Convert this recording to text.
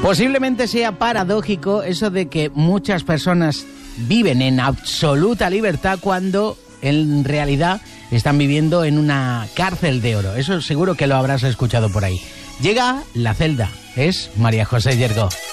Posiblemente sea paradójico eso de que muchas personas viven en absoluta libertad cuando en realidad están viviendo en una cárcel de oro. Eso seguro que lo habrás escuchado por ahí. Llega La Celda, es María José Llergó.